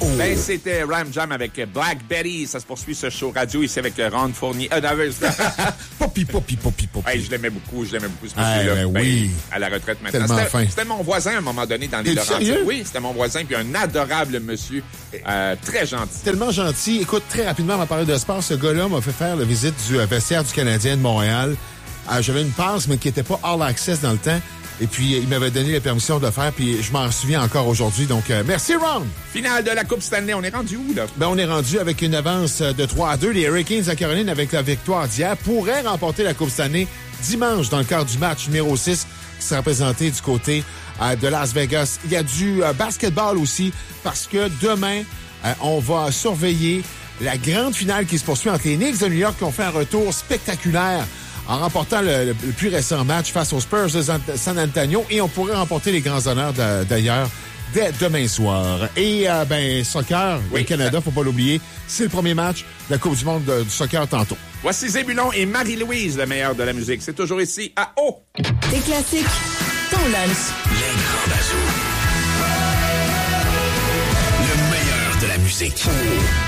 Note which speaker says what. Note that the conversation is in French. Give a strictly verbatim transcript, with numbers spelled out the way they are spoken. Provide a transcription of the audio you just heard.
Speaker 1: Ben, c'était Ram Jam avec Black Betty. Ça se poursuit ce show radio ici avec Ron Fournier. Euh,
Speaker 2: Poppy, Poppy, Poppy, Poppy.
Speaker 1: Hey, je l'aimais beaucoup, je l'aimais beaucoup, ce monsieur-là.
Speaker 2: Hey, ben, oui.
Speaker 1: À la retraite maintenant.
Speaker 2: Tellement
Speaker 1: C'était,
Speaker 2: fin.
Speaker 1: c'était mon voisin à un moment donné dans les
Speaker 2: T'es
Speaker 1: Laurentides.
Speaker 2: sérieux?
Speaker 1: Oui, c'était mon voisin, puis un adorable monsieur, euh, très gentil.
Speaker 2: Tellement gentil. Écoute, très rapidement, on va parler de sport. Ce gars-là m'a fait faire la visite du euh, vestiaire du Canadien de Montréal. Euh, j'avais une passe, mais qui n'était pas all access dans le temps. Et puis, il m'avait donné la permission de le faire, puis je m'en souviens encore aujourd'hui. Donc, euh, merci, Ron!
Speaker 1: Finale de la Coupe Stanley, on est rendu où, là?
Speaker 2: Ben, on est rendu avec une avance de trois à deux. Les Hurricanes de Caroline, avec la victoire d'hier, pourraient remporter la Coupe Stanley dimanche dans le cadre du match numéro six qui sera présenté du côté euh, de Las Vegas. Il y a du euh, basketball aussi, parce que demain, euh, on va surveiller la grande finale qui se poursuit entre les Knicks de New York qui ont fait un retour spectaculaire en remportant le, le, le plus récent match face aux Spurs de San Antonio, et on pourrait remporter les grands honneurs de, d'ailleurs dès demain soir. Et euh, ben soccer, oui, le Canada, faut pas l'oublier, c'est le premier match de la Coupe du monde de, du soccer tantôt.
Speaker 1: Voici Zébulon et Marie-Louise, le meilleur de la musique. C'est toujours ici à O.
Speaker 3: Des classiques, ton lunch.
Speaker 4: Les grands bazous. Le meilleur de la musique.